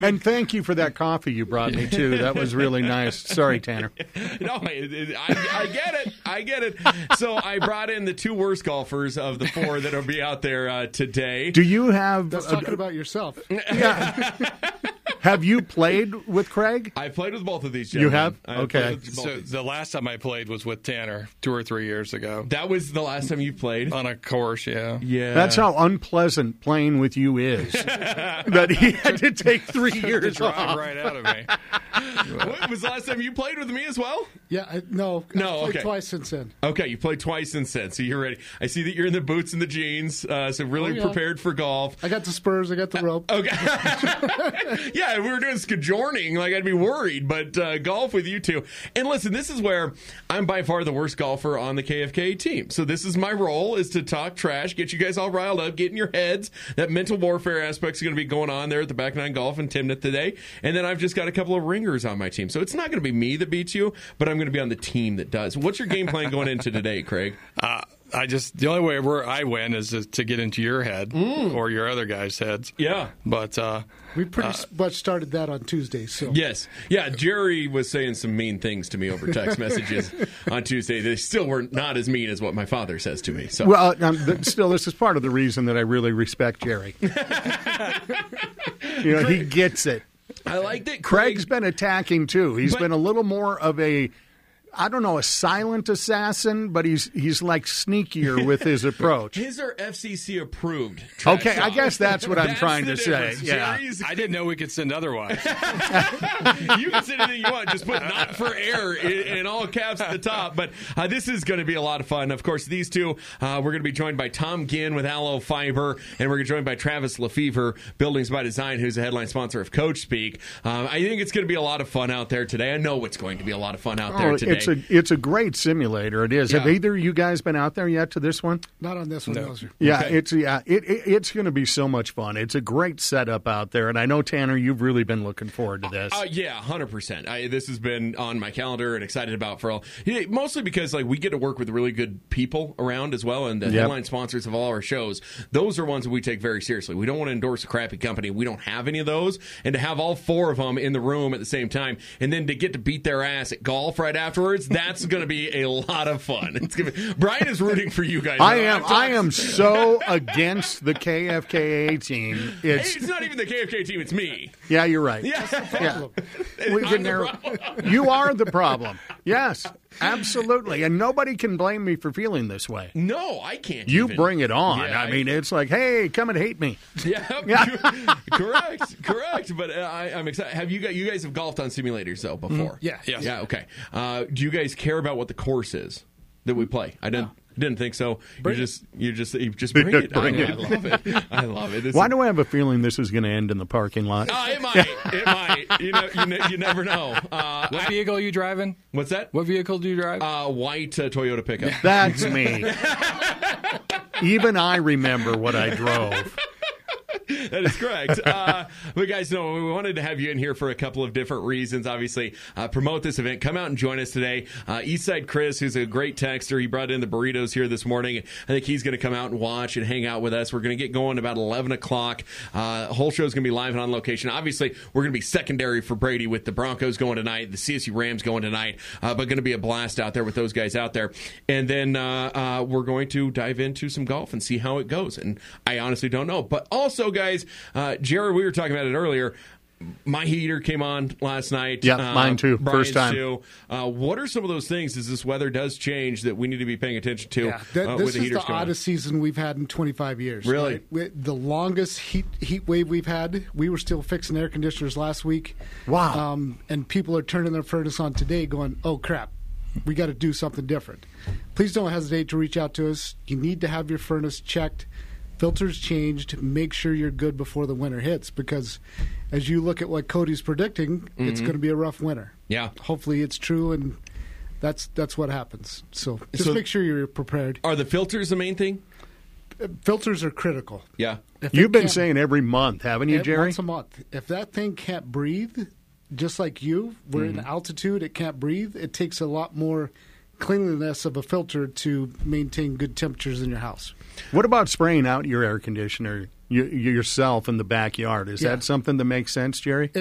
And thank you for that coffee you brought me, too. That was really nice. Sorry, Tanner. No, I get it. I get it. So I brought in the two worst golfers of the four that will be out there today. Do you have... That's talking about yourself. Yeah. Have you played with Craig? I played with both of these gentlemen. You have? Okay. So the last time I played was with Tanner 2 or 3 years ago. That was the last time you played? On a course, yeah. Yeah. That's how unpleasant playing with you is. That he had to take 3 years Drive off. right out of me. What was the last time you played with me as well? Yeah, I've played okay. twice since then. Okay, you played twice since then, so you're ready. I see that you're in the boots and the jeans, so really prepared for golf. I got the spurs, I got the rope. Okay. Yeah, if we were doing skijorning, like I'd be worried, but golf with you two. And listen, this is where I'm by far the worst golfer on the KFK team. So this is my role, is to talk trash, get you guys all riled up, get in your heads. That mental warfare aspect is going to be going on there at the Back Nine Golf in Timnah today. And then I've just got a couple of ringers on my team. So it's not going to be me that beats you, but I'm going to be on the team that does. What's your game plan going into today, Craig? The only way where I win is to get into your head or your other guys' heads. Yeah. But We pretty much started that on Tuesday. So yes. Yeah, Jerry was saying some mean things to me over text messages on Tuesday. They still were not as mean as what my father says to me. So. Well, still, this is part of the reason that I really respect Jerry. He gets it. I like that Craig's been attacking, too. He's been a little more of a silent assassin, but he's like sneakier with his approach. His are FCC approved. Okay, I guess that's what I'm trying to say. Yeah. I didn't know we could send otherwise. You can say anything you want. Just put "not for air" in all caps at the top. But this is going to be a lot of fun. Of course, these two, we're going to be joined by Tom Ginn with Aloe Fiber, and we're joined by Travis Lefevre, Buildings by Design, who's the headline sponsor of Coach Speak. I think it's going to be a lot of fun out there today. I know it's going to be a lot of fun out there today. It's a great simulator. It is. Yeah. Have either of you guys been out there yet to this one? Not on this one. No. Yeah, okay. It's going to be so much fun. It's a great setup out there, and I know, Tanner, you've really been looking forward to this. Yeah, 100%. This has been on my calendar and excited about for all. Mostly because we get to work with really good people around as well, and the headline sponsors of all our shows. Those are ones that we take very seriously. We don't want to endorse a crappy company. We don't have any of those, and to have all four of them in the room at the same time, and then to get to beat their ass at golf right afterwards. That's going to be a lot of fun. Brian is rooting for you guys. I am so against the KFKA team. It's not even the KFK team. It's me. Yeah, you're right. Yeah. You are the problem. Yes, absolutely. And nobody can blame me for feeling this way. No, I can't. You bring it on. Yeah, it's like, hey, come and hate me. Yeah. Correct. But I'm excited. Have you guys have golfed on simulators though before? Yeah. Yes. Yeah. Okay. Do you guys care about what the course is that we play? I didn't think so. You just bring it. I love it. Why do I have a feeling this is going to end in the parking lot? It might. You never know. What vehicle are you driving? What's that? What vehicle do you drive? White Toyota pickup. That's me. Even I remember what I drove. That is correct. But guys, no, we wanted to have you in here for a couple of different reasons. Obviously, promote this event. Come out and join us today. Eastside Chris, who's a great texter, he brought in the burritos here this morning. I think he's going to come out and watch and hang out with us. We're going to get going about 11 o'clock. The whole show is going to be live and on location. Obviously, we're going to be secondary for Brady with the Broncos going tonight, the CSU Rams going tonight, but going to be a blast out there with those guys out there. And then we're going to dive into some golf and see how it goes. And I honestly don't know. But also, guys, Jared, we were talking about it earlier. My heater came on last night. Yeah, mine too. Brian's First time. Too. What are some of those things as this weather does change that we need to be paying attention to? Yeah, with this the is heaters the oddest season we've had in 25 years. Really? Right? The longest heat wave we've had. We were still fixing air conditioners last week. Wow. And people are turning their furnace on today going, oh, crap, we got to do something different. Please don't hesitate to reach out to us. You need to have your furnace checked. Filters changed. Make sure you're good before the winter hits, because as you look at what Cody's predicting, it's going to be a rough winter. Yeah. Hopefully it's true, and that's what happens. So just make sure you're prepared. Are the filters the main thing? Filters are critical. Yeah. You've been saying every month, haven't you, Jerry? Once a month. If that thing can't breathe, just like you, we're in altitude, it can't breathe, it takes a lot more cleanliness of a filter to maintain good temperatures in your house. What about spraying out your air conditioner? yourself in the backyard. Is that something that makes sense, Jerry?